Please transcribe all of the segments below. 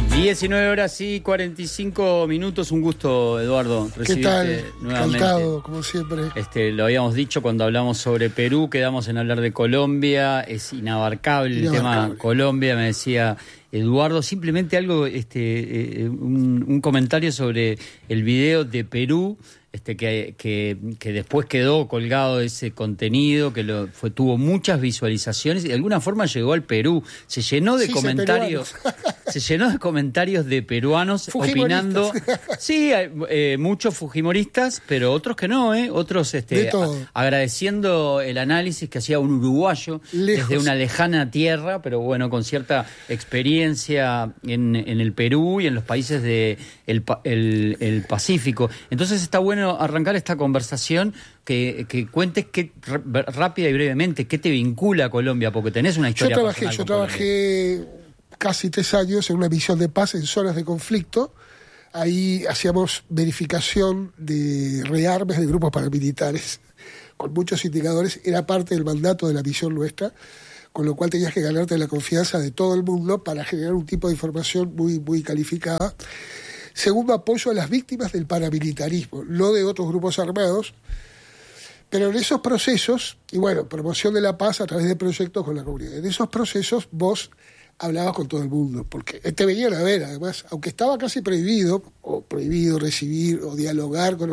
19 horas y 45 minutos. Un gusto, Eduardo, recibirte. ¿Qué tal? Nuevamente. Encantado, como siempre. Lo habíamos dicho cuando hablamos sobre Perú, quedamos en hablar de Colombia. Es inabarcable el tema Colombia. Me decía Eduardo, simplemente algo, un comentario sobre el video de Perú, que después quedó colgado ese contenido, que tuvo muchas visualizaciones y de alguna forma llegó al Perú. Se llenó de comentarios. Se llenó de comentarios de peruanos opinando. Sí, muchos fujimoristas, pero otros que no, otros agradeciendo el análisis que hacía un uruguayo desde una lejana tierra, pero bueno, con cierta experiencia en el Perú y en los países del Pacífico. Entonces está bueno arrancar esta conversación, que cuentes rápida y brevemente qué te vincula a Colombia, porque tenés una historia. Yo trabajé casi 3 años en una misión de paz en zonas de conflicto. Ahí hacíamos verificación de rearmes de grupos paramilitares con muchos indicadores. Era parte del mandato de la misión nuestra, con lo cual tenías que ganarte la confianza de todo el mundo para generar un tipo de información muy, muy calificada. Segundo, apoyo a las víctimas del paramilitarismo, no de otros grupos armados, pero en esos procesos, y bueno, promoción de la paz a través de proyectos con la comunidad. En esos procesos vos hablabas con todo el mundo, porque te venían a ver, además, aunque estaba casi prohibido recibir o dialogar con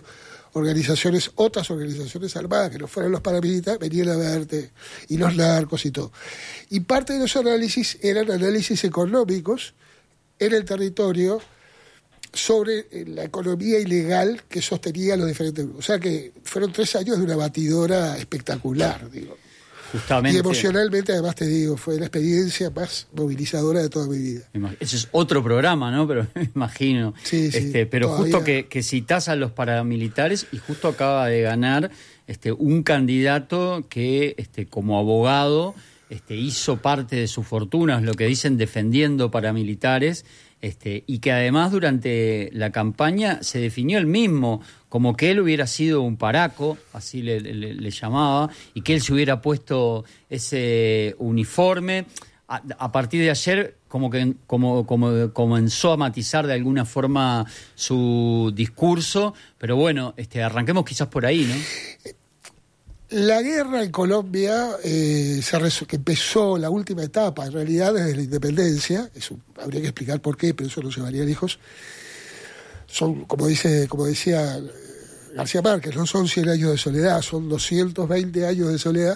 otras organizaciones armadas que no fueran los paramilitares, venían a verte, y los narcos y todo. Y parte de los análisis eran análisis económicos en el territorio sobre la economía ilegal que sostenía los diferentes grupos. O sea que fueron 3 años de una batidora espectacular, digo. Justamente. Y emocionalmente, además, te digo, fue la experiencia más movilizadora de toda mi vida. Ese es otro programa, ¿no? Pero me imagino. Sí, pero todavía. Justo que citás a los paramilitares, y justo acaba de ganar un candidato que como abogado hizo parte de su fortuna, es lo que dicen, defendiendo paramilitares, y que además durante la campaña se definió él mismo como que él hubiera sido un paraco, así le llamaba, y que él se hubiera puesto ese uniforme. A partir de ayer como comenzó a matizar de alguna forma su discurso, pero bueno, arranquemos quizás por ahí, ¿no? La guerra en Colombia, que empezó la última etapa, en realidad desde la independencia, habría que explicar por qué, pero eso no se varía lejos, son, como decía García Márquez, no son 100 años de soledad, son 220 años de soledad.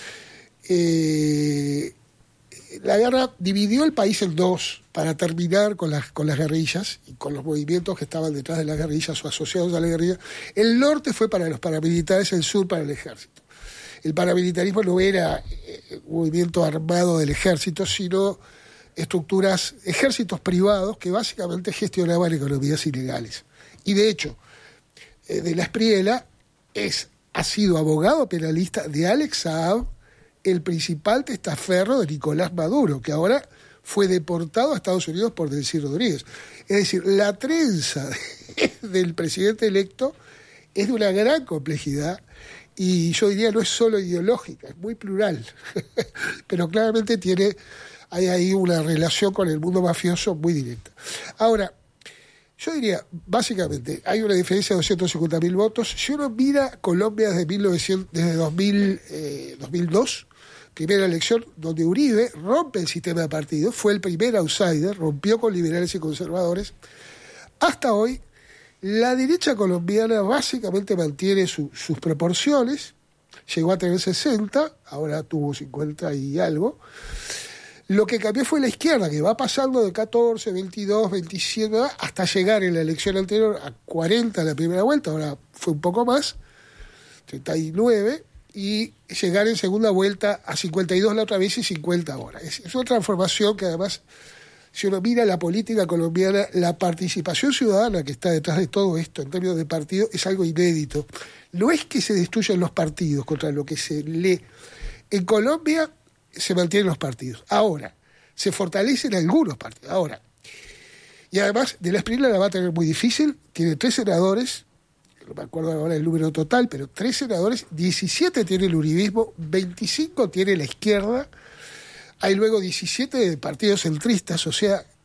La guerra dividió el país en dos para terminar con las guerrillas y con los movimientos que estaban detrás de las guerrillas o asociados a la guerrilla. El norte fue para los paramilitares, el sur para el ejército. El paramilitarismo no era un movimiento armado del ejército, sino ejércitos privados que básicamente gestionaban economías ilegales. Y de hecho, de la Espriella ha sido abogado penalista de Alex Saab, el principal testaferro de Nicolás Maduro, que ahora fue deportado a Estados Unidos por Delcy Rodríguez. Es decir, la trenza del presidente electo es de una gran complejidad y yo diría no es solo ideológica, es muy plural. Pero claramente hay ahí una relación con el mundo mafioso muy directa. Ahora, yo diría, básicamente, hay una diferencia de 250.000 votos. Si uno mira Colombia desde 2002, primera elección donde Uribe rompe el sistema de partidos, fue el primer outsider, rompió con liberales y conservadores. Hasta hoy, la derecha colombiana básicamente mantiene sus proporciones, llegó a tener 60, ahora tuvo 50 y algo. Lo que cambió fue la izquierda, que va pasando de 14, 22, 27, hasta llegar en la elección anterior a 40 en la primera vuelta, ahora fue un poco más, 39, y llegar en segunda vuelta a 52 la otra vez y 50 ahora. Es una transformación que además, si uno mira la política colombiana, la participación ciudadana que está detrás de todo esto en términos de partido es algo inédito. No es que se destruyan los partidos contra lo que se lee. En Colombia se mantienen los partidos. Ahora, se fortalecen algunos partidos. Ahora, y además, de la Espriella la va a tener muy difícil. Tiene 3 senadores, no me acuerdo ahora el número total, pero 3 senadores, 17 tiene el uribismo, 25 tiene la izquierda, hay luego 17 partidos centristas, o sea,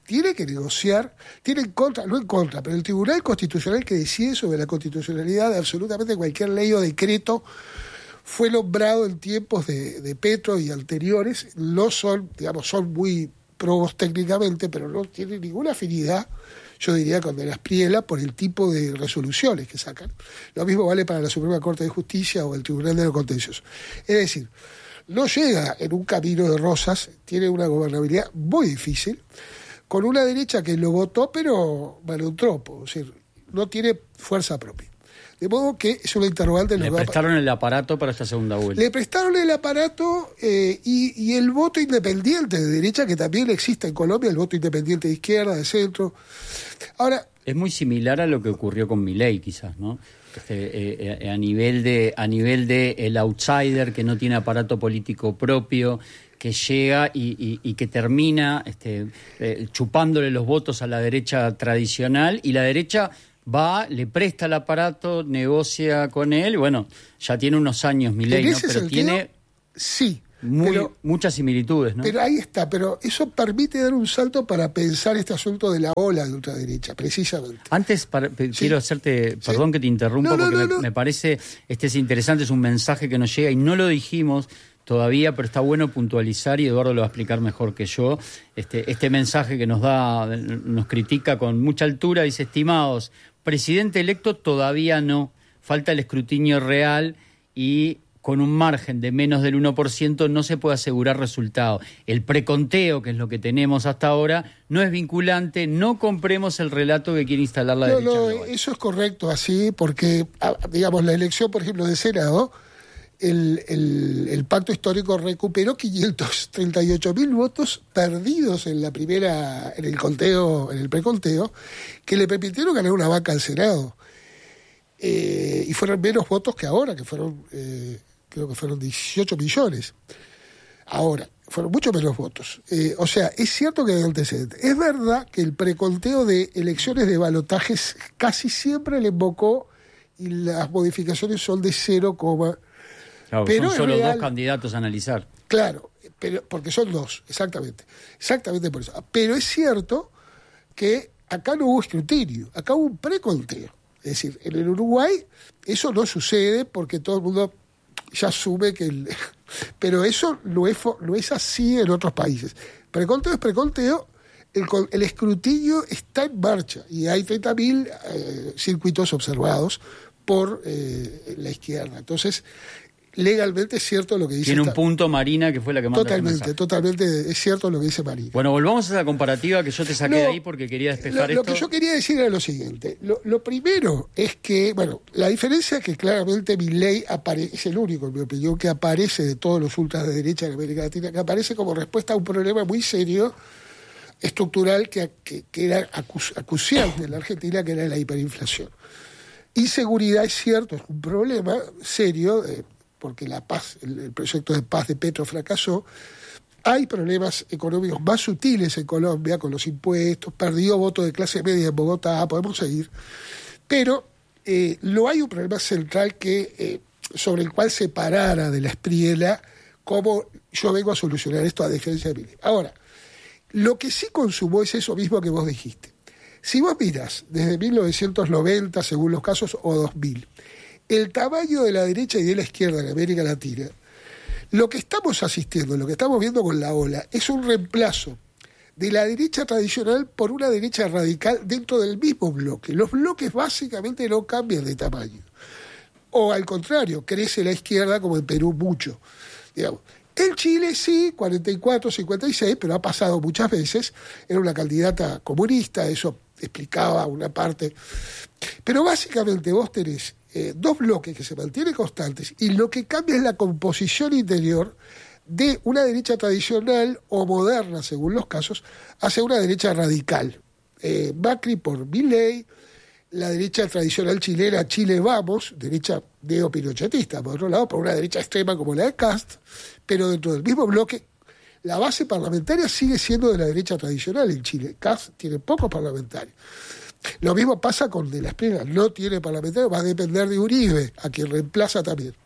tiene que negociar, tiene en contra, no en contra, pero el Tribunal Constitucional que decide sobre la constitucionalidad de absolutamente cualquier ley o decreto fue nombrado en tiempos de Petro y anteriores, no son, digamos, son muy probos técnicamente, pero no tienen ninguna afinidad, yo diría, con de la Espriella por el tipo de resoluciones que sacan. Lo mismo vale para la Suprema Corte de Justicia o el Tribunal de lo Contencioso. Es decir, no llega en un camino de rosas, tiene una gobernabilidad muy difícil, con una derecha que lo votó, pero vale un tropo, es decir, no tiene fuerza propia. De modo que es una interrogante. Le prestaron el aparato para esta segunda vuelta. Le prestaron el aparato y el voto independiente de derecha, que también existe en Colombia, el voto independiente de izquierda, de centro. Ahora, es muy similar a lo que ocurrió con Milei, quizás, ¿no? A nivel de el outsider que no tiene aparato político propio, que llega y que termina chupándole los votos a la derecha tradicional, y la derecha va, le presta el aparato, negocia con él, bueno, ya tiene unos años Milei, ¿no? Pero sentido, tiene sí, muchas similitudes, ¿no? Pero ahí está, pero eso permite dar un salto para pensar este asunto de la ola de ultraderecha, precisamente. Antes, quiero hacerte, perdón que te interrumpa, me parece es interesante, es un mensaje que nos llega y no lo dijimos todavía, pero está bueno puntualizar, y Eduardo lo va a explicar mejor que yo. Este mensaje que nos critica con mucha altura, dice: estimados, presidente electo todavía no, falta el escrutinio real y con un margen de menos del 1% no se puede asegurar resultado. El preconteo, que es lo que tenemos hasta ahora, no es vinculante, no compremos el relato que quiere instalar la derecha global. Eso es correcto así, porque, digamos, la elección, por ejemplo, de Senado, el pacto histórico recuperó 538.000 votos perdidos en el preconteo, que le permitieron ganar una banca al Senado. Y fueron menos votos que ahora, que fueron, creo que fueron 18 millones. Ahora, fueron mucho menos votos. O sea, es cierto que hay antecedentes. Es verdad que el preconteo de elecciones de balotajes casi siempre le invocó, y las modificaciones son de 0, claro, pero son solo dos candidatos a analizar. Claro, pero porque son dos, exactamente por eso. Pero es cierto que acá no hubo escrutinio, acá hubo un preconteo. Es decir, en el Uruguay eso no sucede porque todo el mundo ya asume que pero eso no es así en otros países. Preconteo es preconteo, el escrutinio está en marcha y hay 30.000 circuitos observados por la izquierda. Entonces, legalmente es cierto lo que dice. Tiene un punto Marina, que fue la que manda el mensaje. Totalmente es cierto lo que dice Marina. Bueno, volvamos a esa comparativa que yo te saqué de ahí porque quería despejar esto. Lo que yo quería decir era lo siguiente. Lo primero es que, bueno, la diferencia es que claramente Milei es el único, en mi opinión, que aparece de todos los ultras de derecha en América Latina, que aparece como respuesta a un problema muy serio, estructural, que era acuciante en la Argentina, que era la hiperinflación. Inseguridad, es cierto, es un problema serio, porque la paz, el proyecto de paz de Petro fracasó. Hay problemas económicos más sutiles en Colombia, con los impuestos, perdió voto de clase media en Bogotá, podemos seguir. Pero no hay un problema central sobre el cual se parara de la Espriella, como yo vengo a solucionar esto a diferencia de Milei. Ahora, lo que sí consumó es eso mismo que vos dijiste. Si vos mirás desde 1990, según los casos, o 2000, el tamaño de la derecha y de la izquierda en América Latina, lo que estamos asistiendo, lo que estamos viendo con la ola, es un reemplazo de la derecha tradicional por una derecha radical dentro del mismo bloque. Los bloques básicamente no cambian de tamaño. O al contrario, crece la izquierda, como en Perú, mucho. Digamos. En Chile sí, 44, 56, pero ha pasado muchas veces. Era una candidata comunista, eso explicaba una parte. Pero básicamente vos tenés dos bloques que se mantienen constantes, y lo que cambia es la composición interior de una derecha tradicional o moderna, según los casos, hacia una derecha radical. Macri por Milei, la derecha tradicional chilena, Chile Vamos, derecha neopinochetista, por otro lado, por una derecha extrema como la de Kast, pero dentro del mismo bloque, la base parlamentaria sigue siendo de la derecha tradicional en Chile. Kast tiene pocos parlamentarios. Lo mismo pasa con De la Espriella, no tiene parlamentario, va a depender de Uribe, a quien reemplaza también.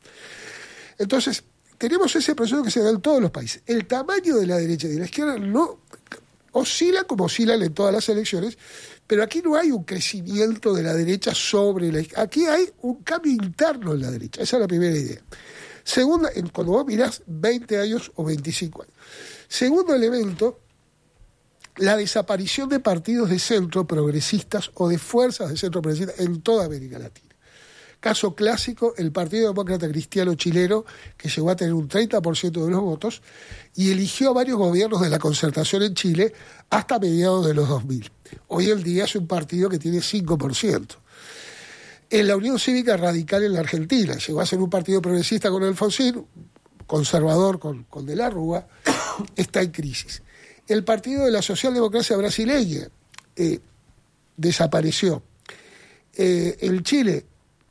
Entonces, tenemos ese proceso que se da en todos los países. El tamaño de la derecha y de la izquierda oscilan como oscilan en todas las elecciones, pero aquí no hay un crecimiento de la derecha sobre la izquierda. Aquí hay un cambio interno en la derecha. Esa es la primera idea. Segunda, cuando vos mirás 20 años o 25 años. Segundo elemento, la desaparición de partidos de centro progresistas o de fuerzas de centro progresistas en toda América Latina. Caso clásico, el Partido Demócrata Cristiano chileno, que llegó a tener un 30% de los votos y eligió a varios gobiernos de la Concertación en Chile hasta mediados de los 2000. Hoy en día es un partido que tiene 5%. En la Unión Cívica Radical en la Argentina, llegó a ser un partido progresista con Alfonsín, conservador con De la Rúa, está en crisis. El Partido de la Socialdemocracia Brasileña desapareció. En Chile,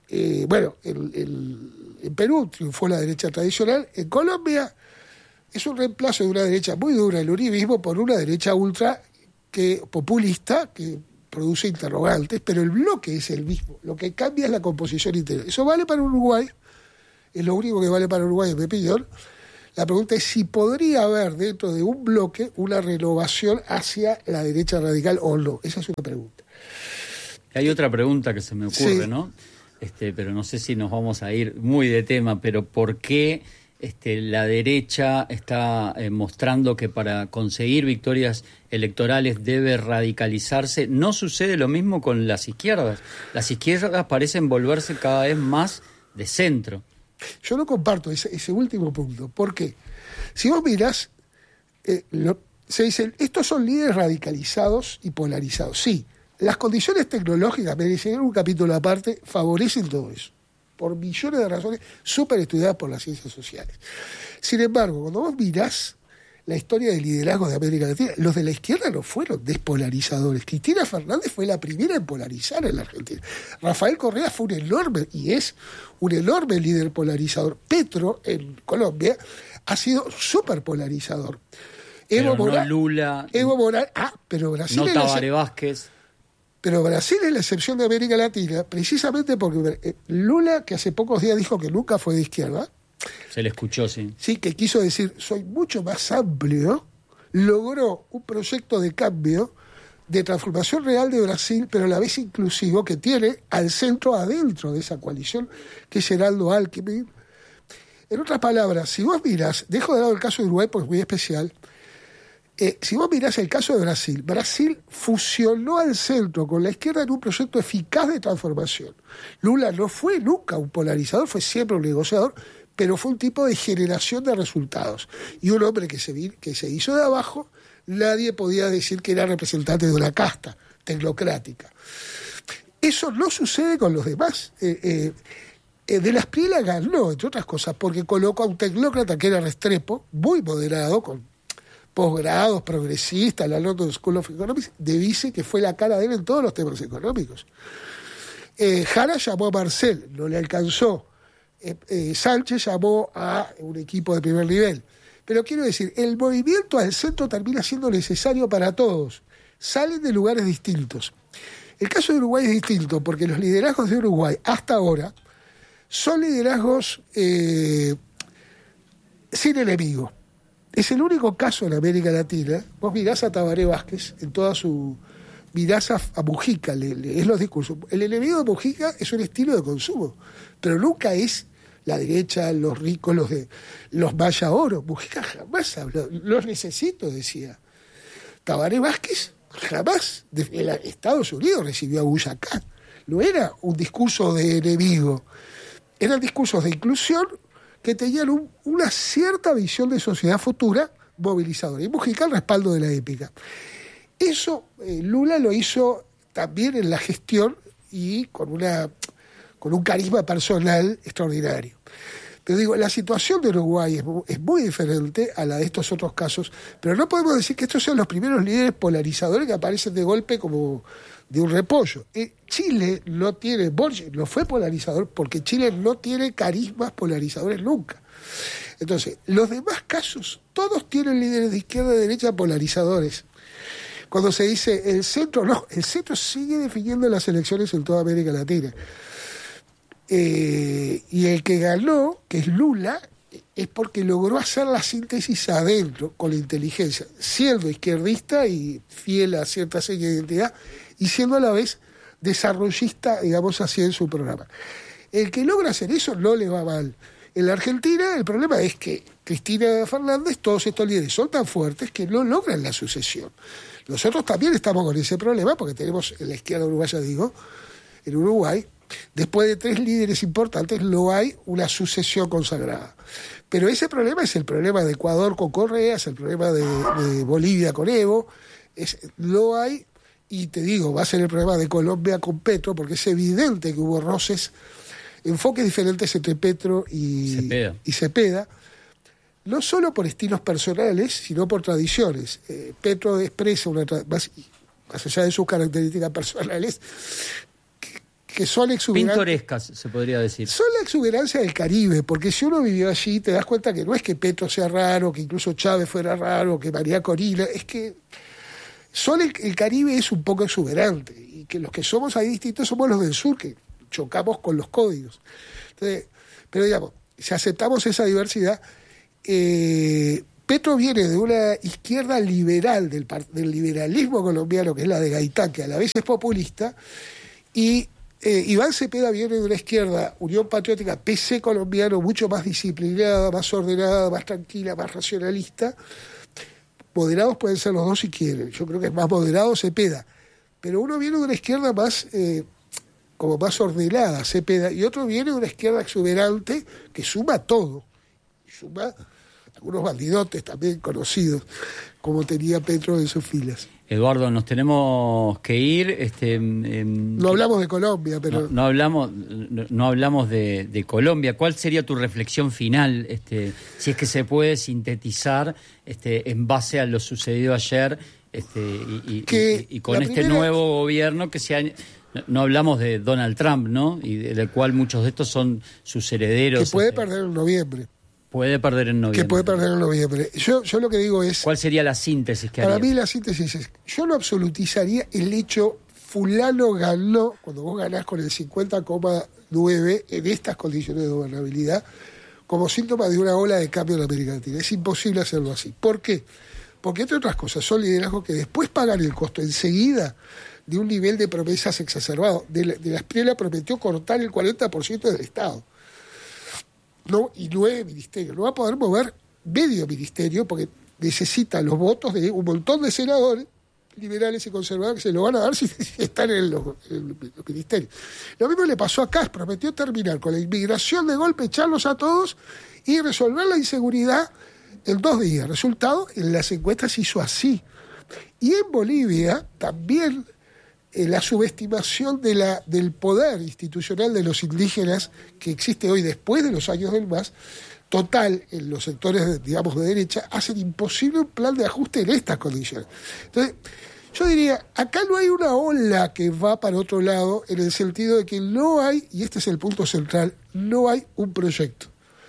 en Perú triunfó la derecha tradicional. En Colombia es un reemplazo de una derecha muy dura, el uribismo, por una derecha ultra populista que produce interrogantes, pero el bloque es el mismo. Lo que cambia es la composición interior. Eso vale para Uruguay, es lo único que vale para Uruguay, en mi opinión. La pregunta es si podría haber dentro de un bloque una renovación hacia la derecha radical o no. Esa es una pregunta. Hay otra pregunta que se me ocurre, sí. ¿no? Pero no sé si nos vamos a ir muy de tema, pero ¿por qué la derecha está mostrando que para conseguir victorias electorales debe radicalizarse? No sucede lo mismo con las izquierdas. Las izquierdas parecen volverse cada vez más de centro. Yo no comparto ese último punto. ¿Por qué? Si vos mirás, se dicen, estos son líderes radicalizados y polarizados. Sí, las condiciones tecnológicas, me dicen un capítulo aparte, favorecen todo eso, por millones de razones súper estudiadas por las ciencias sociales. Sin embargo, cuando vos mirás la historia del liderazgo de América Latina, los de la izquierda no fueron despolarizadores. Cristina Fernández fue la primera en polarizar en la Argentina. Rafael Correa fue un enorme, y es un enorme líder polarizador. Petro, en Colombia, ha sido súper polarizador. Pero no Lula. Evo Morales, pero Brasil... No Tabaré Vázquez. Pero Brasil es la excepción de América Latina, precisamente porque Lula, que hace pocos días dijo que nunca fue de izquierda, se le escuchó, sí. Sí, que quiso decir, soy mucho más amplio, logró un proyecto de cambio, de transformación real de Brasil, pero a la vez inclusivo, que tiene al centro adentro de esa coalición, que es Geraldo Alckmin. En otras palabras, si vos mirás, dejo de lado el caso de Uruguay porque es muy especial, si vos mirás el caso de Brasil, Brasil fusionó al centro con la izquierda en un proyecto eficaz de transformación. Lula no fue nunca un polarizador, fue siempre un negociador, pero fue un tipo de generación de resultados. Y un hombre que se hizo de abajo, nadie podía decir que era representante de una casta tecnocrática. Eso no sucede con los demás. De la Espriella ganó, entre otras cosas, porque colocó a un tecnócrata que era Restrepo, muy moderado, con posgrados, progresista, la London School of Economics, de vice, que fue la cara de él en todos los temas económicos. Jara llamó a Marcel, no le alcanzó. Sánchez llamó a un equipo de primer nivel. Pero quiero decir, el movimiento al centro termina siendo necesario para todos. Salen de lugares distintos. El caso de Uruguay es distinto porque los liderazgos de Uruguay hasta ahora son liderazgos sin enemigo. Es el único caso en América Latina. Vos mirás a Tabaré Vázquez en toda su... Mirás a Mujica, lees los discursos. El enemigo de Mujica es un estilo de consumo, pero nunca es la derecha, los ricos, los Maya Oro. Mujica jamás habló, los necesito, decía. Tabaré Vázquez jamás, de Estados Unidos recibió a Bush acá. No era un discurso de enemigo, eran discursos de inclusión que tenían una cierta visión de sociedad futura movilizadora. Y Mujica el respaldo de la épica. Eso Lula lo hizo también en la gestión y con un carisma personal extraordinario. Pero digo, la situación de Uruguay es muy diferente a la de estos otros casos, pero no podemos decir que estos sean los primeros líderes polarizadores que aparecen de golpe como de un repollo. Chile no tiene, Borges no fue polarizador porque Chile no tiene carismas polarizadores nunca. Entonces, los demás casos, todos tienen líderes de izquierda y derecha polarizadores. Cuando se dice el centro, no, el centro sigue definiendo las elecciones en toda América Latina. Y el que ganó, que es Lula, es porque logró hacer la síntesis adentro con la inteligencia, siendo izquierdista y fiel a cierta seña de identidad, y siendo a la vez desarrollista, digamos así, en su programa. El que logra hacer eso no le va mal. En la Argentina el problema es que Cristina Fernández, todos estos líderes son tan fuertes que no logran la sucesión. Nosotros también estamos con ese problema porque tenemos en la izquierda uruguaya, en Uruguay, después de 3 líderes importantes no hay una sucesión consagrada. Pero ese problema es el problema de Ecuador con Correa, es el problema de Bolivia con Evo, no hay, y te digo, va a ser el problema de Colombia con Petro, porque es evidente que hubo roces, enfoques diferentes entre Petro y Cepeda, no solo por estilos personales, sino por tradiciones. Petro expresa más allá de sus características personales, que son exuberantes. Pintorescas, se podría decir. Son la exuberancia del Caribe, porque si uno vivió allí, te das cuenta que no es que Petro sea raro, que incluso Chávez fuera raro, que María Corina, es que el Caribe es un poco exuberante, y que los que somos ahí distintos somos los del sur, que chocamos con los códigos. Entonces, pero digamos, si aceptamos esa diversidad, Petro viene de una izquierda liberal, del liberalismo colombiano, que es la de Gaitán, que a la vez es populista, y Iván Cepeda viene de una izquierda, Unión Patriótica, PC colombiano, mucho más disciplinada, más ordenada, más tranquila, más racionalista. Moderados pueden ser los dos si quieren. Yo creo que es más moderado Cepeda. Pero uno viene de una izquierda más, como más ordenada, Cepeda, y otro viene de una izquierda exuberante que suma todo. Suma algunos bandidotes también conocidos, como tenía Petro en sus filas. Eduardo, nos tenemos que ir. No hablamos de Colombia, pero... No hablamos de Colombia. ¿Cuál sería tu reflexión final, si es que se puede sintetizar en base a lo sucedido ayer y con nuevo gobierno que se ha... No hablamos de Donald Trump, ¿no? Y del cual muchos de estos son sus herederos. Que puede perder en noviembre. Puede perder en noviembre. Que puede perder en noviembre. Yo lo que digo es... ¿Cuál sería la síntesis que haría? Para mí la síntesis es... Yo no absolutizaría el hecho fulano ganó, cuando vos ganás con el 50,9 en estas condiciones de gobernabilidad, como síntoma de una ola de cambio en América Latina. Es imposible hacerlo así. ¿Por qué? Porque, entre otras cosas, son liderazgos que después pagan el costo enseguida de un nivel de promesas exacerbado. De la Espriella prometió cortar el 40% del Estado. ¿No? Y 9 ministerios. No va a poder mover medio ministerio porque necesita los votos de un montón de senadores liberales y conservadores que se lo van a dar si están en los ministerios. Lo mismo le pasó a Kast, prometió terminar con la inmigración de golpe, echarlos a todos y resolver la inseguridad en 2 días. Resultado, en las encuestas se hizo así. Y en Bolivia también la subestimación del poder institucional de los indígenas que existe hoy después de los años del MAS, total en los sectores, digamos, de derecha, hacen imposible un plan de ajuste en estas condiciones. Entonces, yo diría, acá no hay una ola que va para otro lado, en el sentido de que no hay, y este es el punto central, no hay un proyecto.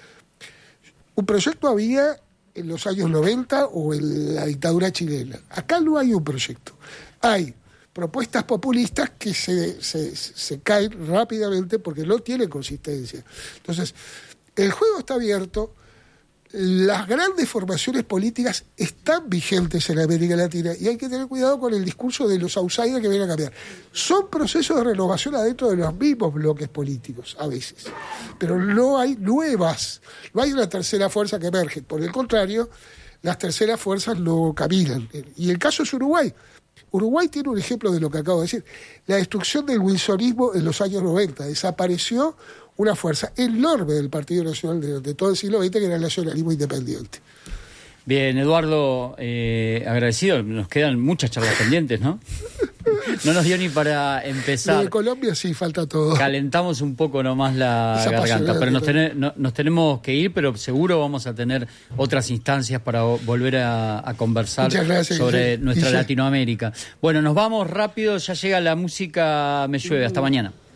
Un proyecto había en los años 90 o en la dictadura chilena. Acá no hay un proyecto. Hay propuestas populistas que se caen rápidamente porque no tienen consistencia. Entonces, el juego está abierto, las grandes formaciones políticas están vigentes en América Latina y hay que tener cuidado con el discurso de los outsiders que vienen a cambiar. Son procesos de renovación adentro de los mismos bloques políticos, a veces, pero no hay nuevas, no hay una tercera fuerza que emerge. Por el contrario, las terceras fuerzas no caminan. Y el caso es Uruguay. Uruguay tiene un ejemplo de lo que acabo de decir. La destrucción del wilsonismo en los años 90. Desapareció una fuerza enorme del Partido Nacional de todo el siglo XX, que era el nacionalismo independiente. Bien, Eduardo, agradecido. Nos quedan muchas charlas pendientes, ¿no? No nos dio ni para empezar. De Colombia sí, falta todo. Calentamos un poco nomás la garganta, pero nos tenemos que ir, pero seguro vamos a tener otras instancias para volver a conversar sobre nuestra Latinoamérica. Bueno, nos vamos rápido, ya llega la música Me Llueve. Hasta mañana.